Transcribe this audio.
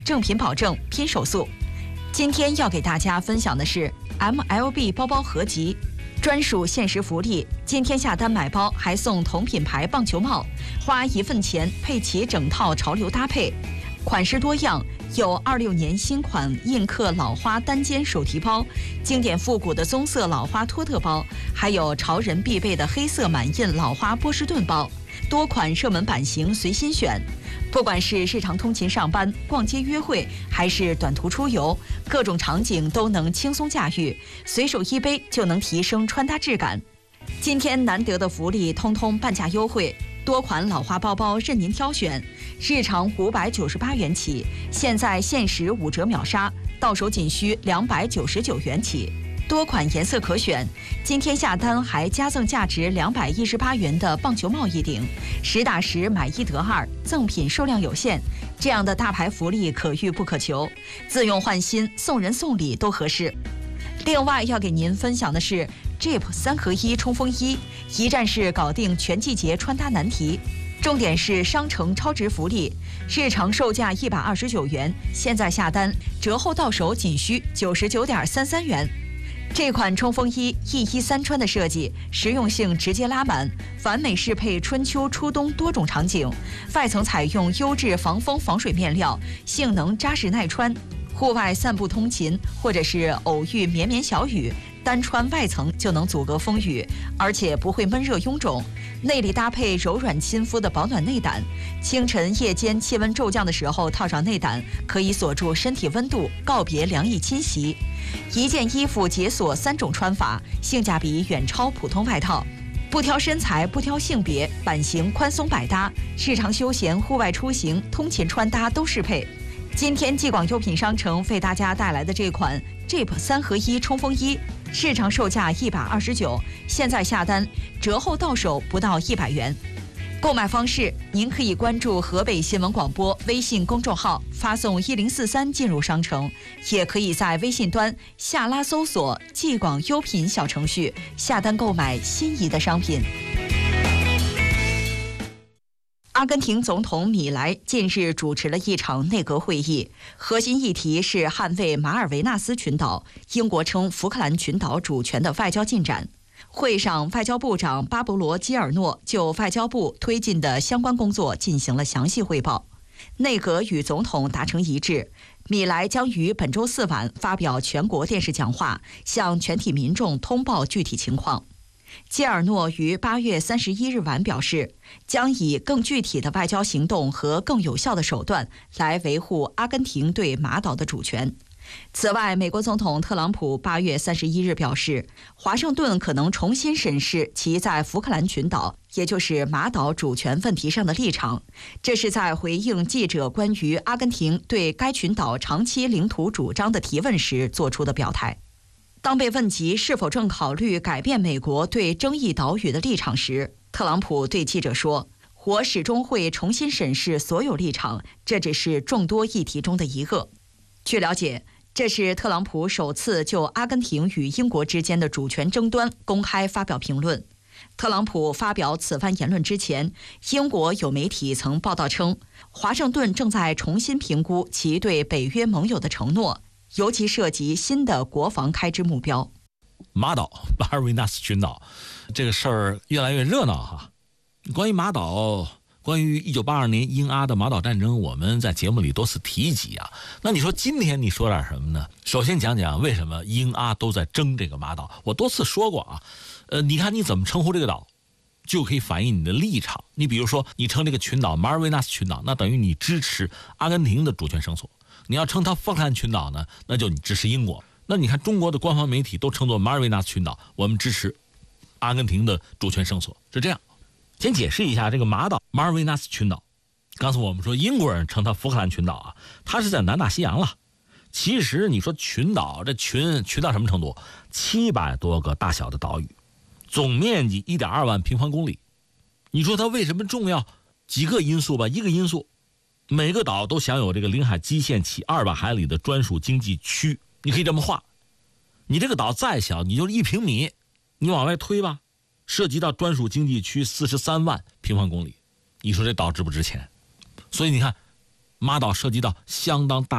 正品保证，拼手速。今天要给大家分享的是 MLB 包包合集专属限时福利，今天下单买包还送同品牌棒球帽，花1份钱配齐整套潮流搭配，款式多样，有26年新款印刻老花单肩手提包，经典复古的棕色老花托特包，还有潮人必备的黑色满印老花波士顿包，多款热门版型随心选。不管是日常通勤上班、逛街约会，还是短途出游，各种场景都能轻松驾驭，随手一背就能提升穿搭质感。今天难得的福利，通通半价优惠，多款老花包包任您挑选，日常598元起，现在限时5折秒杀，到手仅需299元起。多款颜色可选，今天下单还加赠价值218元的棒球帽一顶，10打10买1得2，赠品数量有限，这样的大牌福利可遇不可求，自用换新，送人送礼都合适。另外要给您分享的是 Jeep 3合1冲锋衣，一站式搞定全季节穿搭难题。重点是商城超值福利，日常售价129元，现在下单折后到手仅需99.33元。这款冲锋衣一衣三穿的设计，实用性直接拉满，完美适配春秋初冬多种场景。外层采用优质防风防水面料，性能扎实耐穿。户外散步通勤，或者是偶遇绵绵小雨，单穿外层就能阻隔风雨，而且不会闷热臃肿。内里搭配柔软亲肤的保暖内胆，清晨夜间气温骤降的时候套上内胆，可以锁住身体温度，告别凉意侵袭。一件衣服解锁3种穿法，性价比远超普通外套。不挑身材，不挑性别，版型宽松百搭，日常休闲、户外出行、通勤穿搭都适配。今天继广优品商城为大家带来的这款 Jeep 3合1冲锋衣，市场售价129，现在下单折后到手不到100元。购买方式，您可以关注河北新闻广播微信公众号，发送1043进入商城，也可以在微信端下拉搜索继广优品小程序，下单购买心仪的商品。阿根廷总统米莱近日主持了一场内阁会议，核心议题是捍卫马尔维纳斯群岛（英国称福克兰群岛）主权的外交进展。会上，外交部长巴勃罗·基尔诺就外交部推进的相关工作进行了详细汇报。内阁与总统达成一致，米莱将于本周4晚发表全国电视讲话，向全体民众通报具体情况。基尔诺于8月31日晚表示，将以更具体的外交行动和更有效的手段来维护阿根廷对马岛的主权。此外，美国总统特朗普8月31日表示，华盛顿可能重新审视其在福克兰群岛，也就是马岛主权问题上的立场。这是在回应记者关于阿根廷对该群岛长期领土主张的提问时做出的表态。当被问及是否正考虑改变美国对争议岛屿的立场时，特朗普对记者说：“我始终会重新审视所有立场，这只是众多议题中的一个。”据了解，这是特朗普首次就阿根廷与英国之间的主权争端公开发表评论。特朗普发表此番言论之前，英国有媒体曾报道称，华盛顿正在重新评估其对北约盟友的承诺，尤其涉及新的国防开支目标。 马岛马尔维纳斯群岛这个事儿越来越热闹哈。关于马岛，关于1982年英阿的马岛战争，我们在节目里多次提及啊。那你说今天你说点什么呢？首先讲讲为什么英阿都在争这个马岛。我多次说过啊，你看你怎么称呼这个岛，就可以反映你的立场。你比如说，你称这个群岛马尔维纳斯群岛，那等于你支持阿根廷的主权声索。你要称它福克兰群岛呢，那就你支持英国。那你看中国的官方媒体都称作马尔维纳斯群岛，我们支持阿根廷的主权声索，是这样。先解释一下这个马尔维纳斯群岛。刚才我们说英国人称它福克兰群岛啊，它是在南大西洋了。其实你说群岛，这群到什么程度？700多个大小的岛屿，总面积1.2万平方公里。你说它为什么重要？几个因素吧。一个因素，每个岛都享有这个领海基线起200海里的专属经济区。你可以这么画，你这个岛再小，你就是1平米，你往外推吧，涉及到专属经济区43万平方公里。你说这岛值不值钱？所以你看，马岛涉及到相当大